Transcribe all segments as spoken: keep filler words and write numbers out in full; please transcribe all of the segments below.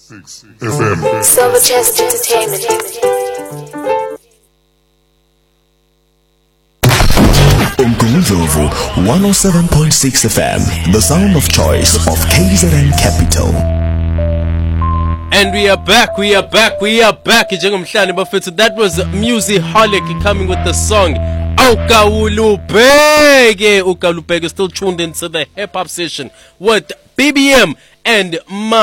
six F M. Silverchest Entertainment. Umgungundlovu one oh seven point six F M, the sound of choice of K Z N Capital. And we are back, we are back, we are back. Njengomhlanje bafethu, that was Musiholic coming with the song Ukawulubeke. Ukawulubeke still tuned into the hip hop session with B B M and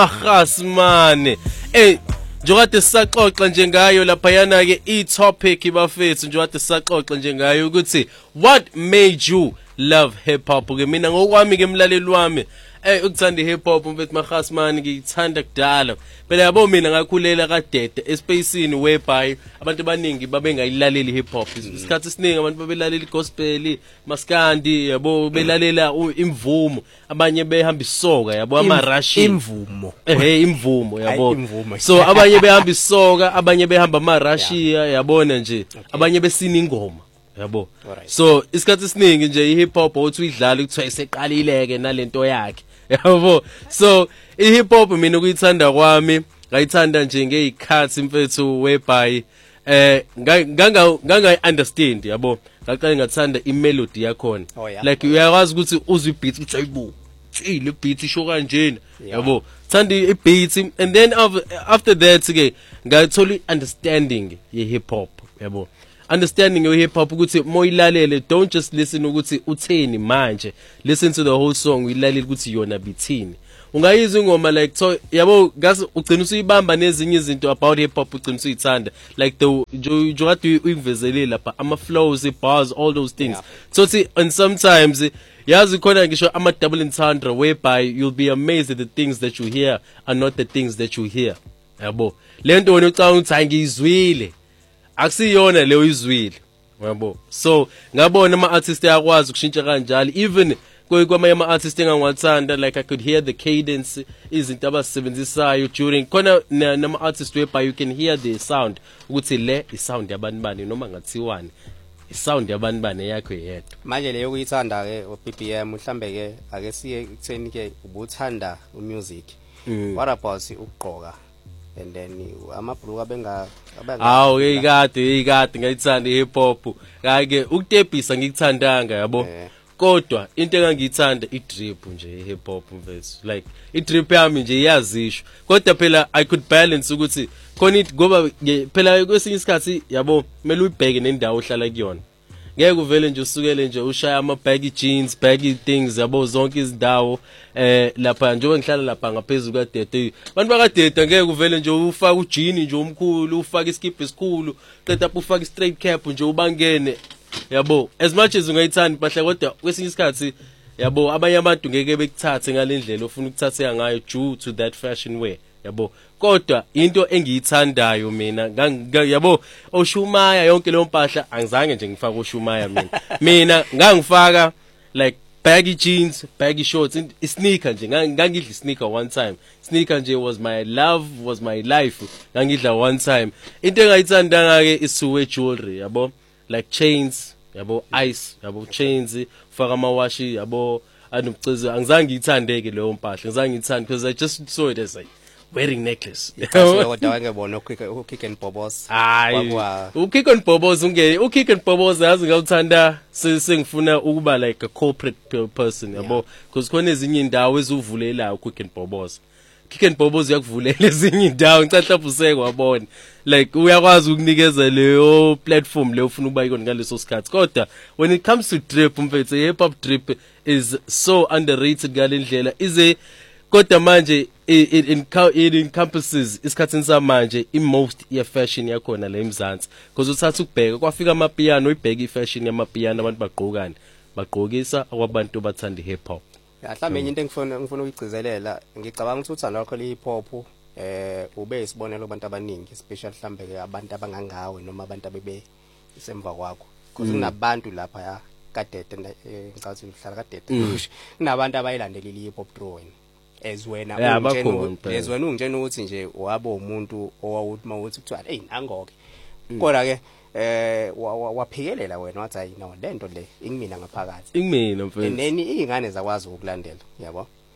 Mahasman. Eh Njengade saxoxa nje ngayo laphayana ke i-topic bafethu, njengade saxoxa nje ngayo ukuthi what made you love hip hop. Ke mina ngokwami ke mlaleli wami eh ukuthanda hip hop mfethu Mahasman ngithanda kudala. Phela yabo mina ngakhulela kadede espacini whereby abantu abaningi babengayilaleli hip hop. Isikhathi esiningi abantu babelalela gospel, maskandi yabo belalela imvumo, abanye behamba isoka yabo amarashi imvumo eh imvumo yabo. So abanye behamba isoka, abanye behamba amarashi yabona nje, abanye besina ingoma yabo. So isikhathi esiningi nje i hip hop othi uyidlala ukuthiwa iseqalileke nalento yakhe yabo. So i hip hop mina ukuyithanda kwami ngayithanda nje ngeyikhathi mfethu whereby eh nganga nganga understand yabo, ngaqala ngathanda i melody yakhona. Like uyakwazi ukuthi uzwe beat uthi ayibu le beat isho kanjena yabo, thanda i beat, and then after that ke ngathola understanding ye hip hop yabo. Understanding your hip hop ukuthi moyilalele, don't just listen ukuthi utheni manje, listen to the whole song, uyilalele ukuthi yona bithini. Ungayizwa ingoma like so yabo gas ugcina usuyibamba nezinye izinto about hip hop, ugcina usuyithanda like the njengade uyivezelele lapha ama flows, the bars, all those things. Yeah. So see, and sometimes yazi khona ngisho ama double entendre whereby you'll be amazed at the things that you hear are not the things that you hear yabo. Lento wena ucanga ukuthi angizwile akusiyona leyo izwile yabo. So ngabona ama artists yakwazi ukushintsha kanjalo, even kwamanye ama artists engangiwathanda, like I could hear the cadence, izinto abasebenzisayo during khona nama artists whereby you can hear the sound ukuthi le i sound yabantu bani noma ngathiwani i sound yabantu bani yakho yedwa. Manje leyo kuyithanda ke B B M mhlambe ke ake siye kutheni ke ubuthanda umusic. What about ukugqoka? And then amabhruka benga abanga awu ikade ikade ngayithanda hip hop kake ukutebhisa ngikuthandanga yabo. Kodwa into engangiyithanda i drip nje hip hop mfethu, like i drip yami nje iyazisho. Kodwa phela I could balance ukuthi khona it ngoba phela kwesinye isikhathi yabo kumele uyibheke nendawo ohlala kuyona. Ngeke uvele nje usukele nje ushaya ama baggy jeans, baggy things yabo zonke izindawo eh lapha nje ngihlala lapha ngaphezulu kadede. Abantu bakadede ngeke uvele nje ufaka ujini nje omkhulu, ufaka iskip esikhulu, qeda lapho ufaka straight cap nje ubangene yabo. As much as ungayithanda impahla kodwa kwesinye isikhathi yabo abanye abantu ngeke bekuthathe ngalendlela ofuna ukuthatheka ngayo due to that fashion wear yabo. Kodwa into engiyithandayo mina yabo oshumaya yonke leyo mpahla angizange nje ngifaka oshumaya mina. Mina ngangifaka like baggy jeans, baggy shorts, i sneaker nje, ngangidla sneaker one time. Sneaker nje was my love, was my life. Ngangidla one time. Into engayithandanga ke is to wear jewelry yabo, like chains yabo, ice yabo, chains, ufaka amawashi yabo, anobucizo. Angizange ngiyithandeke leyo mpahla, ngizange ngiyithande because I just saw it as like wearing necklace. Kodwa ngebona ukick and bobos. Hayi ukick and bobos unge ukick and bobos yazi ngawuthanda sengifuna ukuba like a corporate person yabo, because khona ezinye indawo ezuvulelayo ukick and bobos. Kick and bobos yakuvulela ezinye indawo ngicahla useke wabona like uyakwazi ukunikeza leyo platform leyo ufuna ukuba ikona ngaleso sikhathi. Kodwa when it comes to drip mfethu, hip hop drip is so underrated ngalendlela ize. Kodwa manje it, it, it encompasses isikhathini samanje i most ye fashion yakhona la eMzansi, because uthatha ukubheka kwafika amapiano, uyibheka i fashion yamapiano abantu bagqokani bagqokisa akwabantu bathanda hip hop. Mhlambe into engifuna ngifuna ukugcizelela, ngicabanga ukuthi uthanda lokho le hip hop eh ube isibonelo kubantu abaningi, especially mhlambe ke abantu abangangawe noma abantu abebe isemva kwakho, because kunabantu lapha ya kadede ngicabanga uhlala kadede kunabantu abayilandelela i hip hop drawing as wena ungena as wena ungena ukuthi nje wabo umuntu owawuthi mawuthi kuthiwa hey nangoke kodwa ke eh waphikelela wena wathi no lento le ingimina ngaphakathi ingimina mfethu, and then izingane zakwazi ukulandela yabo.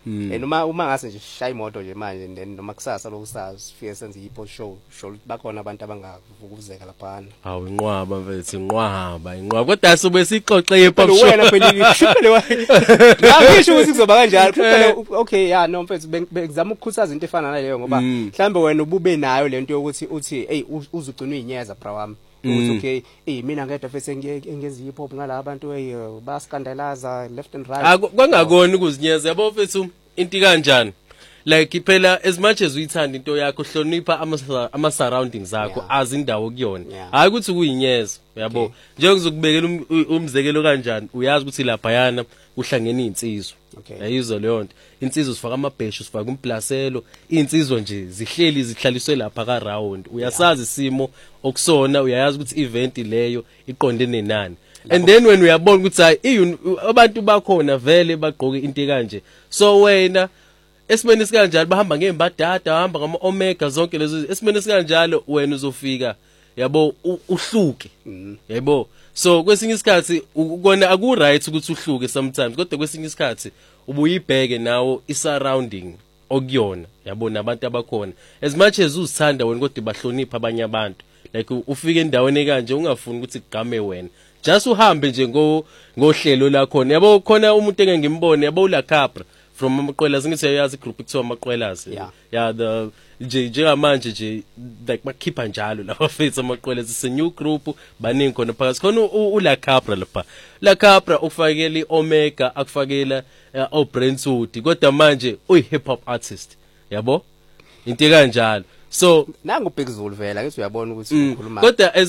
eh noma uma ngase nje shaya imoto nje manje then noma kusasa lokusazi sifike senze iPost show show bakhona abantu abangavukuzeka lapha. Hawu inqwaba mfethu inqwaba inqwaba kodwa asube sixoxe yePop show wena phela phela ngisho ukuthi kuzoba kanjalo phela okay yeah no mfethu bengizama ukukhuthaza into efana naleyo ngoba mhlambe wena ubube nayo lento yokuthi uthi hey uzugcina uyinyeza bra wami ukuthi okay eh mina ngedwa fese ngeze hip hop ngala abantu hey baskandaliza left and right kwangakona ukuzinyeza yabo mfethu into kanjani like phela as much as uyithanda into yakho hlonipha ama surroundings zakho azindawo kuyona hayi ukuthi kuyinyeza yabo njengokuzokubekela umzekelo kanjani uyazi ukuthi lapha yana uhlangene insizwa yayizwa leyo nto insizwa sifaka amabheshu sifaka umplaselo insizwa nje zihleli zihlaliswe lapha ka round uyasazi isimo okusona uyayazi ukuthi event leyo iqondene nani and then when uyabona ukuthi hayi abantu bakhona vele bagqoke into kanje so wena esimeni sikanjalo bahamba ngembadada bahamba ngama omega zonke lezo esimeni sikanjalo wena uzofika yabo uhluke yabo so kwesinye isikhathi ukona aku right ukuthi uhluke sometimes kodwa kwesinye isikhathi ubuyibheke nawo isurrounding okuyona yabo nabantu abakhona as much as uzithanda wena kodwa bahlonipha abanye abantu like ufike endaweni kanje ungafuni ukuthi kugame wena just uhambe nje ngo ngohlelo la khona yabo khona umuntu engengimbone yabo la Capra from amaqwelazi ngithi yazi group ekuthiwa amaqwelazi yeah the nje njengamanje nje like bakhipha njalo laba fethu amaqwelazi is a new group baningi khona phakathi khona ula Capra lapha la Capra ukufakela iOmega akufakela o Brentwood kodwa manje uyi hip hop artist yabo into kanjalo so nangu Big Zulu vela ngithi uyabona ukuthi ukhuluma kodwa